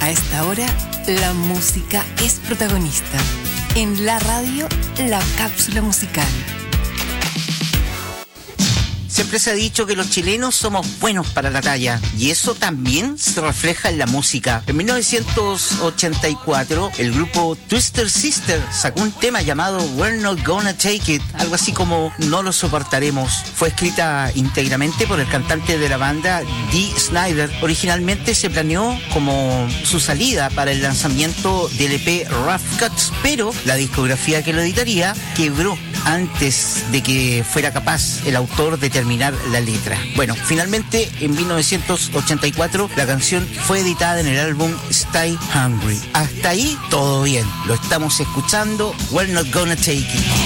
A esta hora, la música es protagonista. En la radio, la cápsula musical. Siempre se ha dicho que los chilenos somos buenos para la talla, y eso también se refleja en la música. En 1984, el grupo Twisted Sister sacó un tema llamado We're Not Gonna Take It, algo así como No lo soportaremos. Fue escrita íntegramente por el cantante de la banda, Dee Snider. Originalmente se planeó como su salida para el lanzamiento del EP Rough Cuts, pero la discografía que lo editaría quebró antes de que fuera capaz el autor de terminar la letra. Bueno, finalmente en 1984 la canción fue editada en el álbum Stay Hungry. Hasta ahí todo bien, lo estamos escuchando, We're Not Gonna Take It.